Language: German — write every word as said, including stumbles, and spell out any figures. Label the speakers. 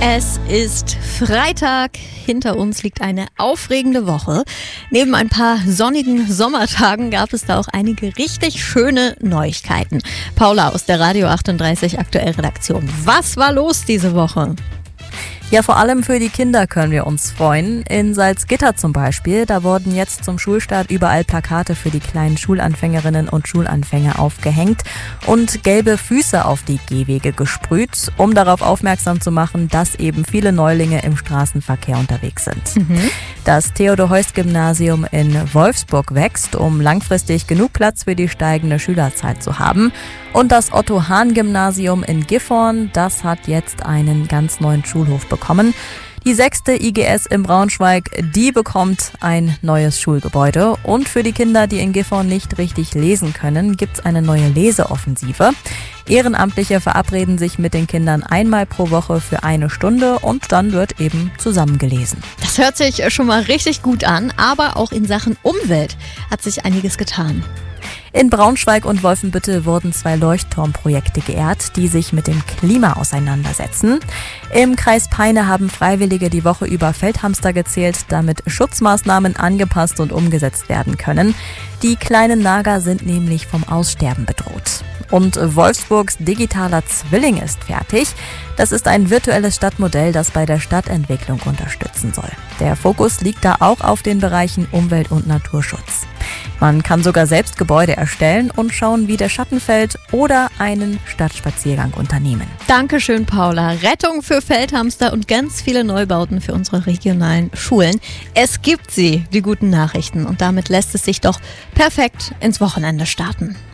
Speaker 1: Es ist Freitag, hinter uns liegt eine aufregende Woche. Neben ein paar sonnigen Sommertagen gab es da auch einige richtig schöne Neuigkeiten. Paula aus der Radio achtunddreißig Aktuell Redaktion. Was war los diese Woche?
Speaker 2: Ja, vor allem für die Kinder können wir uns freuen. In Salzgitter zum Beispiel, da wurden jetzt zum Schulstart überall Plakate für die kleinen Schulanfängerinnen und Schulanfänger aufgehängt und gelbe Füße auf die Gehwege gesprüht, um darauf aufmerksam zu machen, dass eben viele Neulinge im Straßenverkehr unterwegs sind. Mhm. Das Theodor-Heuss-Gymnasium in Wolfsburg wächst, um langfristig genug Platz für die steigende Schülerzahl zu haben. Und das Otto-Hahn-Gymnasium in Gifhorn, das hat jetzt einen ganz neuen Schulhof bekommen. Die sechste I G S in Braunschweig, die bekommt ein neues Schulgebäude. Und für die Kinder, die in Gifhorn nicht richtig lesen können, gibt's eine neue Leseoffensive. Ehrenamtliche verabreden sich mit den Kindern einmal pro Woche für eine Stunde und dann wird eben zusammen gelesen.
Speaker 1: Das hört sich schon mal richtig gut an, aber auch in Sachen Umwelt hat sich einiges getan.
Speaker 2: In Braunschweig und Wolfenbüttel wurden zwei Leuchtturmprojekte geehrt, die sich mit dem Klima auseinandersetzen. Im Kreis Peine haben Freiwillige die Woche über Feldhamster gezählt, damit Schutzmaßnahmen angepasst und umgesetzt werden können. Die kleinen Nager sind nämlich vom Aussterben bedroht. Und Wolfsburgs digitaler Zwilling ist fertig. Das ist ein virtuelles Stadtmodell, das bei der Stadtentwicklung unterstützen soll. Der Fokus liegt da auch auf den Bereichen Umwelt- und Naturschutz. Man kann sogar selbst Gebäude erstellen und schauen, wie der Schatten fällt oder einen Stadtspaziergang unternehmen.
Speaker 1: Dankeschön, Paula. Rettung für Feldhamster und ganz viele Neubauten für unsere regionalen Schulen. Es gibt sie, die guten Nachrichten. Und damit lässt es sich doch perfekt ins Wochenende starten.